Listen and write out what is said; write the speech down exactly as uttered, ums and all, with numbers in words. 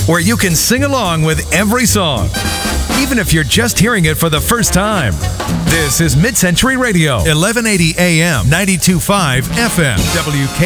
where you can sing along with every song, even if you're just hearing it for the first time. This is Mid-Century Radio, eleven eighty A M, ninety-two point five F M, W K